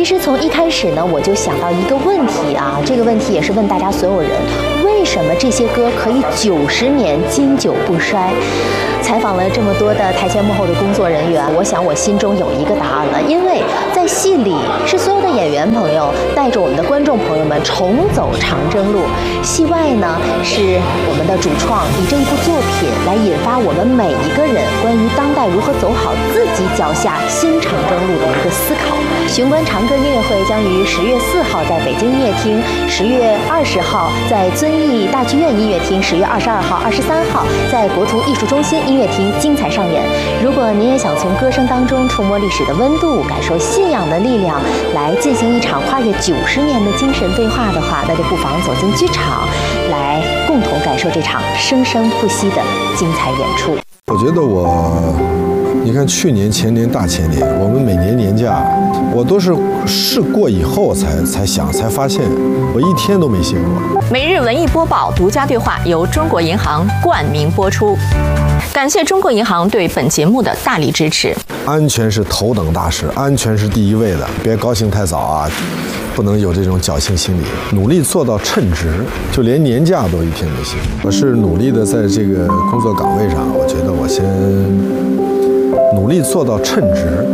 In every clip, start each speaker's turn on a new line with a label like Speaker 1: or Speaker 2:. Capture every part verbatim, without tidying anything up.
Speaker 1: 实从一开始呢，我就想到一个问题啊，这个问题也是问大家所有人：为什么这些歌可以九十年经久不衰？采访了这么多的台前幕后的工作人员，我想我心中有一个答案了，因为在戏里是所有的演员朋友带着我们的观众朋友们重走长征路，戏外呢是我们的主创以这一部作品来引发我们每一个人关于当代如何走好自己脚下新长征路的一个思考。雄关长歌音乐会将于十月四号在北京音乐厅，十月二十号在遵义大剧院音乐厅，十月二十二号、二十三号在国图艺术中心音乐厅精彩上演。如果您也想从歌声当中触摸历史的温度，感受信仰的力量，来进行一场跨越九十年的精神对话的话，那就不妨走进剧场，来共同感受这场生生不息的精彩演出。
Speaker 2: 我觉得我，你看去年、前年、大前年，我们每年年假，我都是试过以后才才想才发现，我一天都没歇过。
Speaker 3: 每日文艺播报独家对话由中国银行冠名播出，感谢中国银行对本节目的大力支持。
Speaker 2: 安全是头等大事，安全是第一位的，别高兴太早啊，不能有这种侥幸心理，努力做到称职，就连年假都一天没歇。我是努力的在这个工作岗位上，我觉得我先努力做到称职。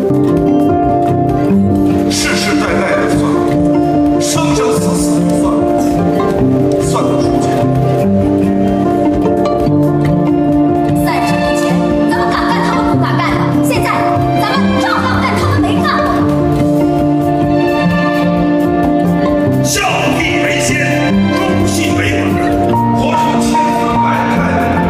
Speaker 4: 世世代代的算，生生死死的算，算得出去。
Speaker 5: 三十年前，咱们敢干，他们不敢干的；现在，咱们照样干，他们没干。
Speaker 4: 孝悌为先，忠信为本，活出千姿百态。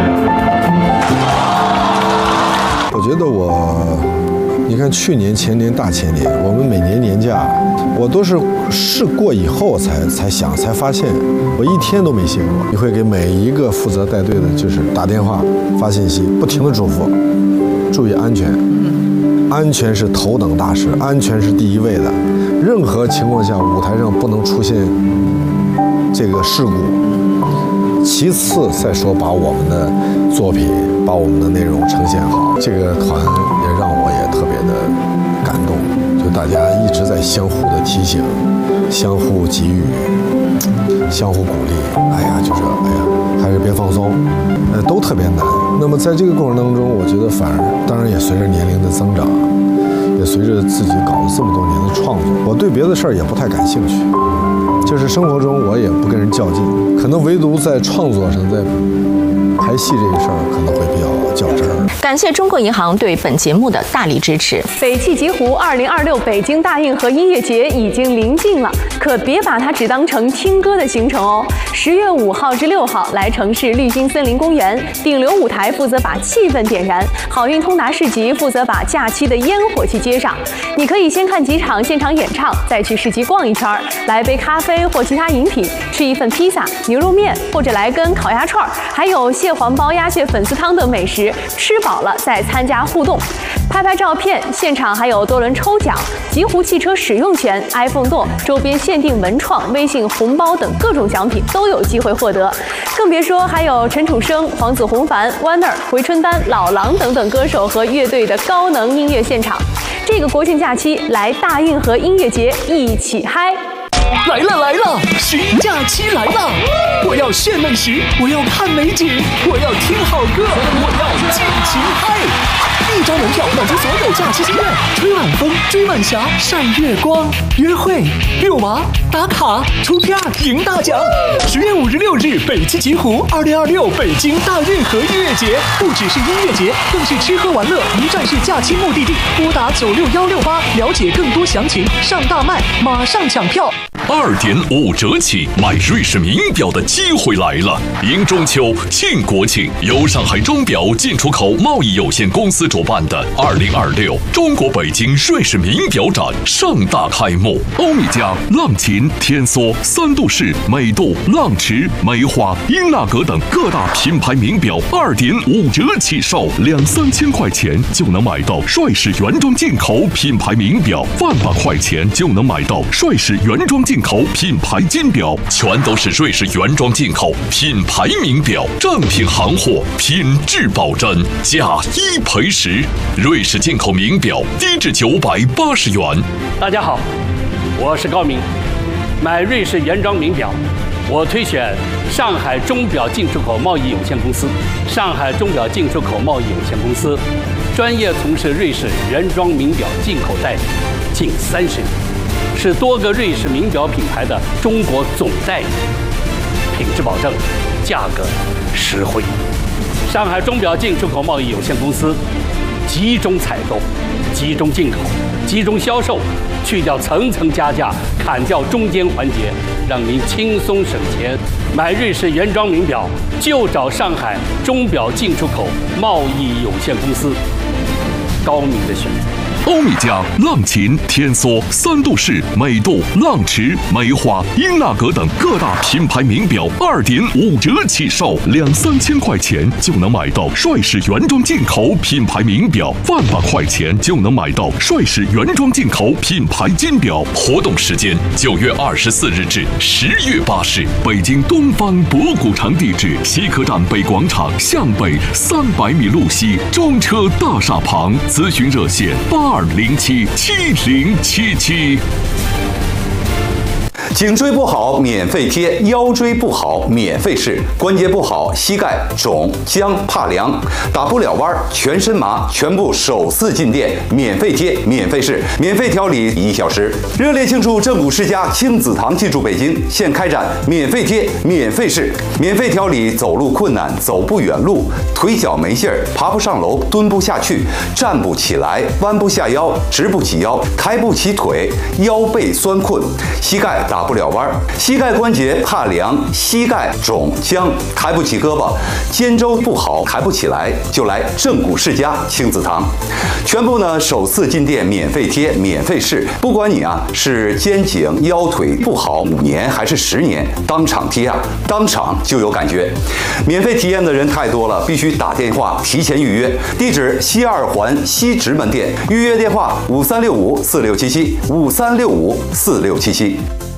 Speaker 2: 我觉得我，你看去年、前年、大前年，我们每年年假，我都是试过以后才才想才发现，我一天都没歇过。你会给每一个负责带队的，就是打电话、发信息，不停的嘱咐，注意安全。安全是头等大事，安全是第一位的。任何情况下，舞台上不能出现这个事故。其次再说，把我们的作品、把我们的内容呈现好。这个团也让我也特别的感动，就大家一直在相互的提醒、相互给予、相互鼓励。哎呀，就是哎呀，还是别放松，呃，都特别难。那么在这个过程当中，我觉得反而，当然也随着年龄的增长，也随着自己搞了这么多年的创作，我对别的事儿也不太感兴趣。就是生活中我也不跟人较劲，可能唯独在创作上，在排戏这个事儿可能会比较较真儿。
Speaker 3: 感谢中国银行对本节目的大力支持。
Speaker 6: 北汽极狐二零二六北京大运河音乐节已经临近了，可别把它只当成听歌的行程哦。十月五号至六号来城市绿茵森林公园，顶流舞台负责把气氛点燃，好运通达市集负责把假期的烟火气接上。你可以先看几场现场演唱，再去市集逛一圈，来杯咖啡或其他饮品，吃一份披萨、牛肉面，或者来根烤鸭串，还有蟹黄包、鸭血粉丝汤等美食。吃饱了再参加互动，拍拍照片，现场还有多轮抽奖，极狐汽车使用权、iPhone 多周边限定文创、微信红包等各种奖品都有机会获得。更别说还有陈楚生、黄子弘凡、Warner、回春丹、老狼等等歌手和乐队的高能音乐现场。这个国庆假期来大运河音乐节一起嗨！
Speaker 7: 来了来了，寻假期来了！我要炫美食，我要看美景，我要听好歌，我要尽情嗨！一张门票满足所有假期心愿，吹晚风，追晚霞，晒月光，约会、遛娃、打卡、出片、赢大奖。十月五日六日，北汽极狐二零二六北京大运河音乐节，不只是音乐节，更是吃喝玩乐一站式假期目的地。拨打九六幺六八了解更多详情，上大麦马上抢票。
Speaker 8: 二点五折起买瑞士名表的机会来了！迎中秋庆国庆，由上海钟表进出口贸易有限公司主办的二零二六中国北京瑞士名表展盛大开幕。欧米茄、浪琴、天梭、三度式、美度、浪驰、梅花、英纳格等各大品牌名表二点五折起售，两三千块钱就能买到瑞士原装进口品牌名表，万把块钱就能买到瑞士原装进口品牌金表，全都是瑞士原装进口品牌名表，正品行货，品质保真，价一赔十。瑞士进口名表低至九百八十元。
Speaker 9: 大家好， 我是高明。买瑞士原装名表，我推选上海钟表进出口贸易有限公司。上海钟表进出口贸易有限公司专业从事瑞士原装名表进口代理近三十年，是多个瑞士名表品牌的中国总代理，品质保证，价格实惠。上海钟表进出口贸易有限公司集中采购、集中进口、集中销售，去掉层层加价，砍掉中间环节，让您轻松省钱。买瑞士原装名表就找上海钟表进出口贸易有限公司，高明的选择。
Speaker 8: 欧米茄、浪琴、天梭、三度式、美度、浪驰、梅花、英纳格等各大品牌名表二点五折起售，两三千块钱就能买到帅士原装进口品牌名表，万把块钱就能买到帅士原装进口品牌金表。活动时间九月二十四日至十月八日，北京东方博古城地址：西客站北广场向北三百米路西中车大厦旁。咨询热线八二零七七零七七。
Speaker 10: 颈椎不好免费贴，腰椎不好免费试，关节不好膝盖肿僵怕凉打不了弯全身麻，全部首次进店免费贴免费试，免费调理一小时。热烈庆祝正骨世家亲子堂进驻北京，现开展免费贴免费试，免费调理走路困难、走不远路、腿脚没劲儿、爬不上楼、蹲不下去、站不起来、弯不下腰、直不起腰、抬不起腿、腰背酸困、膝盖打不了弯，膝盖关节怕凉、膝盖肿僵、抬不起胳膊、肩周不好抬不起来，就来正骨世家亲子堂。全部呢首次进店免费贴免费试，不管你啊是肩颈腰腿不好五年还是十年，当场贴啊当场就有感觉。免费体验的人太多了，必须打电话提前预约。地址西二环西直门店，预约电话五三六五四六七七五三六五四六七七。